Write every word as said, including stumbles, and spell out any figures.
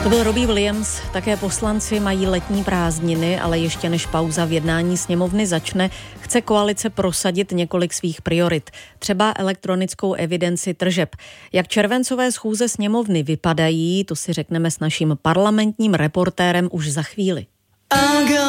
To byl Robbie Williams, také poslanci mají letní prázdniny, ale ještě než pauza v jednání sněmovny začne, chce koalice prosadit několik svých priorit, třeba elektronickou evidenci tržeb. Jak červencové schůze sněmovny vypadají, to si řekneme s naším parlamentním reportérem už za chvíli.